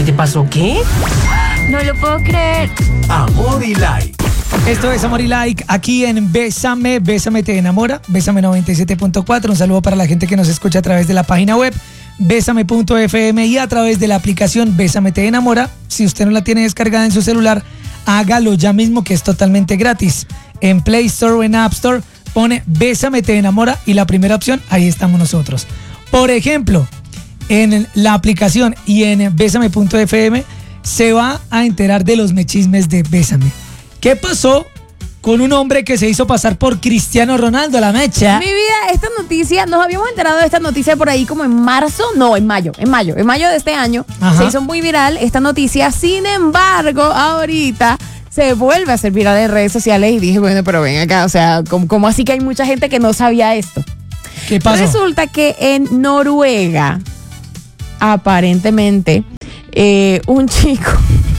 te pasó qué? No lo puedo creer. Amor y Like. Esto es Amor y Like aquí en Bésame, Bésame te enamora, Bésame 97.4. Un saludo para la gente que nos escucha a través de la página web bésame.fm y a través de la aplicación Bésame te enamora. Si usted no la tiene descargada en su celular, hágalo ya mismo, que es totalmente gratis. En Play Store o en App Store pone Bésame te enamora y la primera opción, ahí estamos nosotros. Por ejemplo, en la aplicación y en bésame.fm se va a enterar de los mechismes de Bésame. ¿Qué pasó con un hombre que se hizo pasar por Cristiano Ronaldo, la mecha? Mi vida, esta noticia, nos habíamos enterado de esta noticia por ahí como en mayo de este año. Ajá. Se hizo muy viral esta noticia. Sin embargo, ahorita se vuelve a hacer viral en redes sociales y dije, bueno, pero ven acá, o sea, ¿cómo así que hay mucha gente que no sabía esto? ¿Qué pasó? Resulta que en Noruega, aparentemente, un chico...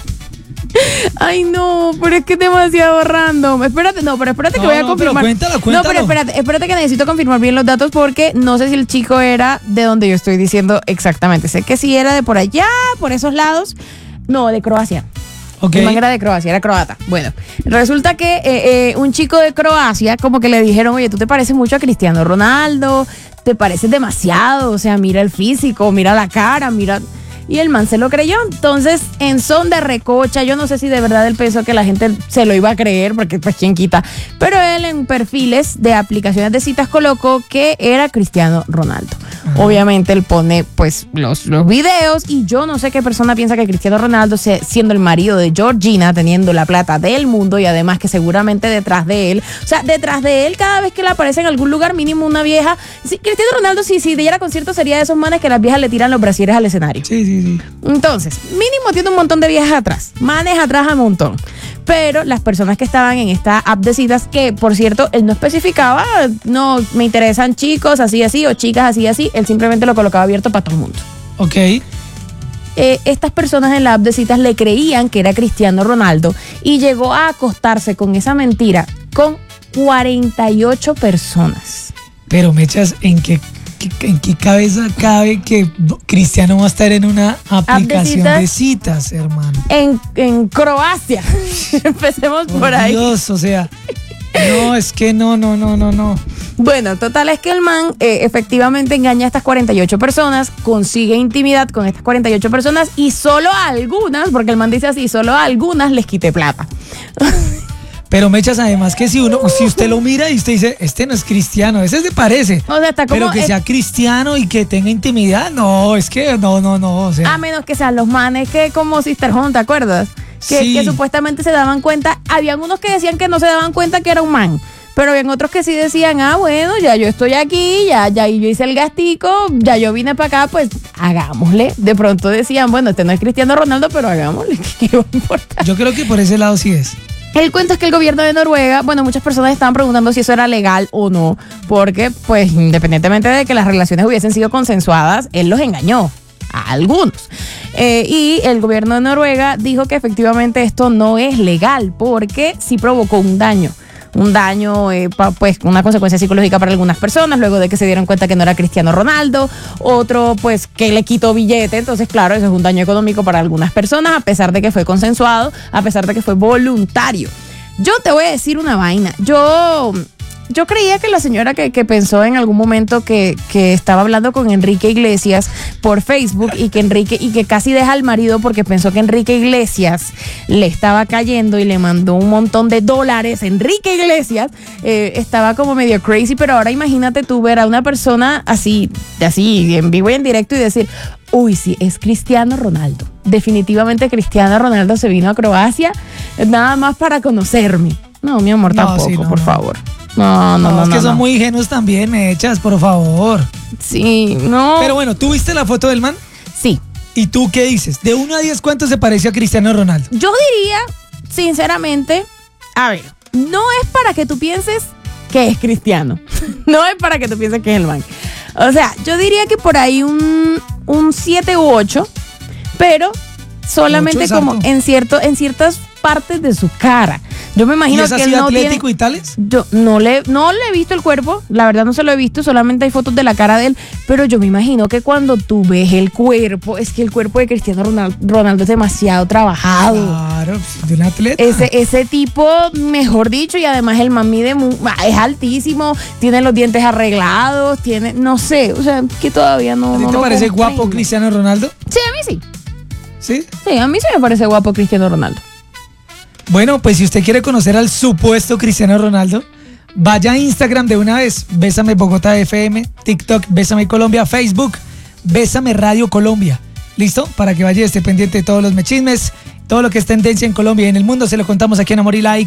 Ay, no, pero es que es demasiado random. Espérate que voy a confirmar. Pero cuéntalo. No, pero espérate que necesito confirmar bien los datos porque no sé si el chico era de donde yo estoy diciendo exactamente. Sé que sí era de por allá, por esos lados. No, de Croacia. Ok. El man era de Croacia, era croata. Bueno, resulta que un chico de Croacia como que le dijeron, oye, tú te pareces mucho a Cristiano Ronaldo, te pareces demasiado, o sea, mira el físico, mira la cara, mira... Y el man se lo creyó. Entonces, en son de recocha, yo no sé si de verdad él pensó que la gente se lo iba a creer, porque pues quién quita. Pero él en perfiles de aplicaciones de citas colocó que era Cristiano Ronaldo. Ajá. Obviamente él pone pues los videos y yo no sé qué persona piensa que Cristiano Ronaldo, siendo el marido de Georgina, teniendo la plata del mundo y además que seguramente detrás de él, o sea, detrás de él cada vez que le aparece en algún lugar mínimo una vieja. Sí, Cristiano Ronaldo, si diera concierto sería de esos manes que las viejas le tiran los brasieres al escenario. Sí. Entonces, mínimo tiene un montón de viejas atrás, manes atrás a un montón. Pero las personas que estaban en esta app de citas, que por cierto, él no especificaba, no me interesan chicos así, o chicas así, él simplemente lo colocaba abierto para todo el mundo. Ok. Estas personas en la app de citas le creían que era Cristiano Ronaldo y llegó a acostarse con esa mentira con 48 personas. Pero mechas, ¿en qué cabeza cabe que Cristiano va a estar en una aplicación de citas, hermano? En Croacia. Empecemos por ahí. Dios, o sea, no, es que no. Bueno, total es que el man efectivamente engaña a estas 48 personas, consigue intimidad con estas 48 personas y solo a algunas, porque el man dice así, solo a algunas les quité plata. Pero mechas, además que si usted lo mira y usted dice, este no es Cristiano, ese se parece. O sea, está como... Pero que sea Cristiano y que tenga intimidad, no, es que no, o sea. A menos que sean los manes que como Sister Home, ¿te acuerdas? Que supuestamente se daban cuenta. Habían unos que decían que no se daban cuenta que era un man. Pero habían otros que sí decían, bueno, ya yo estoy aquí, ya yo hice el gastico, ya yo vine para acá, pues hagámosle. De pronto decían, bueno, este no es Cristiano Ronaldo, pero hagámosle, ¿qué va a importar? Yo creo que por ese lado sí es. El cuento es que el gobierno de Noruega, bueno, muchas personas estaban preguntando si eso era legal o no, porque pues independientemente de que las relaciones hubiesen sido consensuadas, él los engañó a algunos. Y el gobierno de Noruega dijo que efectivamente esto no es legal porque sí provocó un daño, pues una consecuencia psicológica para algunas personas, luego de que se dieron cuenta que no era Cristiano Ronaldo, otro pues que le quitó billete, entonces claro, eso es un daño económico para algunas personas, a pesar de que fue consensuado, a pesar de que fue voluntario. Yo te voy a decir una vaina, yo creía que la señora que pensó en algún momento que estaba hablando con Enrique Iglesias por Facebook y que casi deja al marido porque pensó que Enrique Iglesias le estaba cayendo y le mandó un montón de dólares. Enrique Iglesias estaba como medio crazy, pero ahora imagínate tú ver a una persona así en vivo y en directo y decir, uy, sí, es Cristiano Ronaldo. Definitivamente Cristiano Ronaldo se vino a Croacia nada más para conocerme. No, mi amor, tampoco, por favor. No. Es que son muy ingenuos también, me echas, por favor. Sí, no. Pero bueno, ¿tú viste la foto del man? Sí. ¿Y tú qué dices? De 1 a 10, ¿cuánto se pareció a Cristiano Ronaldo? Yo diría, sinceramente, a ver, no es para que tú pienses que es Cristiano. No es para que tú pienses que es el man. O sea, yo diría que por ahí un 7 u 8, pero solamente como en ciertas partes de su cara. Yo me imagino ¿Y es que así él no atlético tiene... y tales? Yo no le he visto el cuerpo, la verdad no se lo he visto, solamente hay fotos de la cara de él, pero yo me imagino que cuando tú ves el cuerpo, es que el cuerpo de Cristiano Ronaldo es demasiado trabajado. Claro, de un atleta. Ese tipo, mejor dicho, y además el man mide, es altísimo, tiene los dientes arreglados, tiene, no sé, o sea, que todavía no. ¿A ti no te lo parece comprendo. guapo Cristiano Ronaldo? Sí, a mí sí. ¿Sí? Sí, a mí sí me parece guapo Cristiano Ronaldo. Bueno, pues si usted quiere conocer al supuesto Cristiano Ronaldo, vaya a Instagram de una vez, Bésame Bogotá FM, TikTok, Bésame Colombia, Facebook, Bésame Radio Colombia. ¿Listo? Para que vaya y esté pendiente de todos los mechismes, todo lo que es tendencia en Colombia y en el mundo, se lo contamos aquí en Amor y Like.